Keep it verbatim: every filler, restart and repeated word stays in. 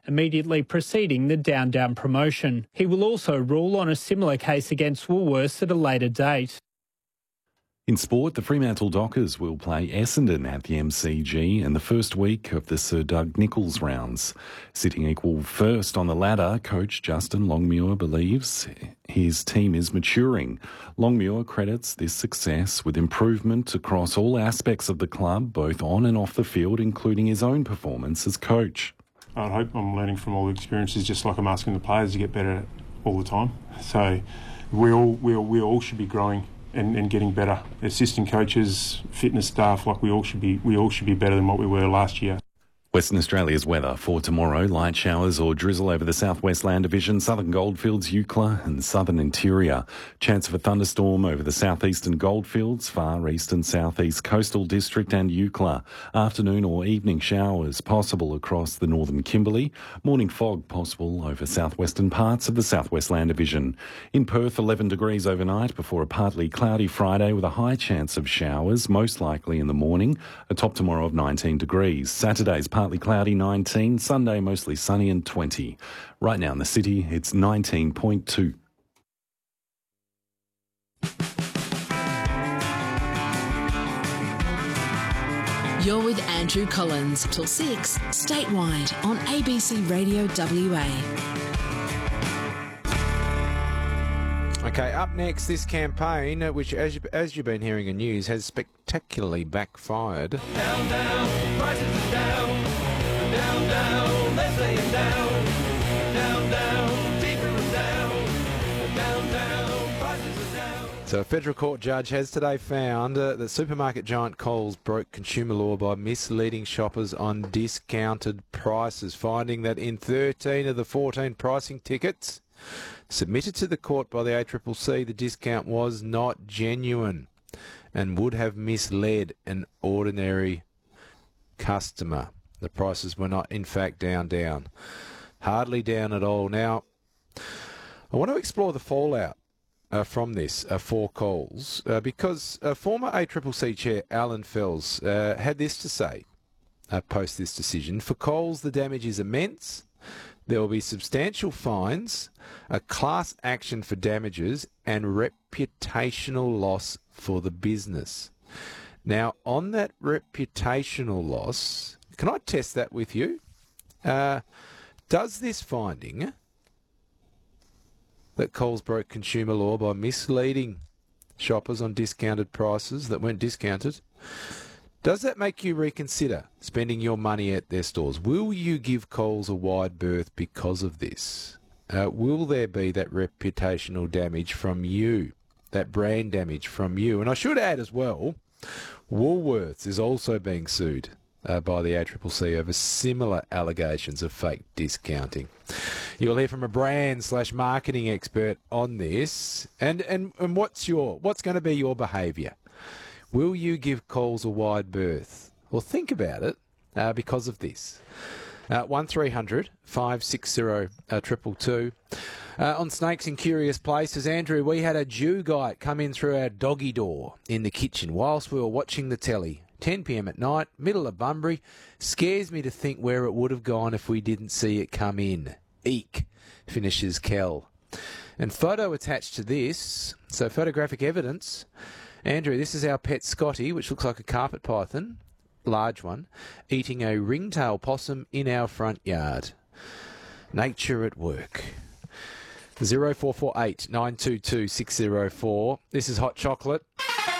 immediately preceding the Down-Down promotion. He will also rule on a similar case against Woolworths at a later date. In sport, the Fremantle Dockers will play Essendon at the M C G in the first week of the Sir Doug Nicholls rounds. Sitting equal first on the ladder, coach Justin Longmuir believes his team is maturing. Longmuir credits this success with improvement across all aspects of the club, both on and off the field, including his own performance as coach. I hope I'm learning from all the experiences, just like I'm asking the players to get better all the time. So we all, we all, we all should be growing And, and getting better. Assistant coaches, fitness staff, like we all should be we all should be better than what we were last year. Western Australia's weather for tomorrow: light showers or drizzle over the southwest land division, southern goldfields, Eucla and southern interior. Chance of a thunderstorm over the southeastern goldfields, far east and southeast coastal district and Eucla. Afternoon or evening showers possible across the northern Kimberley. Morning fog possible over southwestern parts of the southwest land division. In Perth, eleven degrees overnight before a partly cloudy Friday with a high chance of showers, most likely in the morning. A top tomorrow of nineteen degrees. Saturday's partly cloudy, nineteen. Sunday mostly sunny and twenty. Right now in the city, it's nineteen point two. You're with Andrew Collins till six, statewide on A B C Radio W A. Okay, up next, this campaign, uh, which, as, you, as you've been hearing in news, has spectacularly backfired. Down, down, prices are down. Down, down, they're saying down. Down, down, cheaper and down. Down, down, prices are down. So a federal court judge has today found uh, that supermarket giant Coles broke consumer law by misleading shoppers on discounted prices, finding that in thirteen of the fourteen pricing tickets submitted to the court by the A C C C, the discount was not genuine and would have misled an ordinary customer. The prices were not, in fact, down, down. Hardly down at all. Now, I want to explore the fallout uh, from this uh, for Coles uh, because uh, former A C C C Chair Alan Fells uh, had this to say uh, post this decision. For Coles, the damage is immense. There will be substantial fines, a class action for damages, and reputational loss for the business. Now, on that reputational loss, can I test that with you? Uh, does this finding that Coles broke consumer law by misleading shoppers on discounted prices that weren't discounted, does that make you reconsider spending your money at their stores? Will you give Coles a wide berth because of this? Uh, will there be that reputational damage from you, that brand damage from you? And I should add as well, Woolworths is also being sued uh, by the A C C C over similar allegations of fake discounting. You'll hear from a brand slash marketing expert on this. And, and, and what's your what's going to be your behaviour? Will you give Coles a wide berth? Well, think about it uh, because of this. Uh, one three hundred five six zero two two. Uh, on Snakes in Curious Places, Andrew, we had a Jew guy come in through our doggy door in the kitchen whilst we were watching the telly. ten p m at night, middle of Bunbury. Scares me to think where it would have gone if we didn't see it come in. Eek, finishes Kel. And photo attached to this, so photographic evidence. Andrew, this is our pet Scotty, which looks like a carpet python, large one, eating a ringtail possum in our front yard. Nature at work. zero four four eight nine two two six zero four. This is Hot Chocolate.